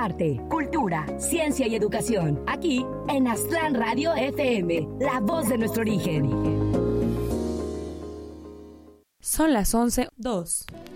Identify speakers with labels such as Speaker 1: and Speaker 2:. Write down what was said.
Speaker 1: arte, cultura, ciencia y educación. Aquí en Aztlán Radio FM, la voz de nuestro origen.
Speaker 2: Son las 11:02.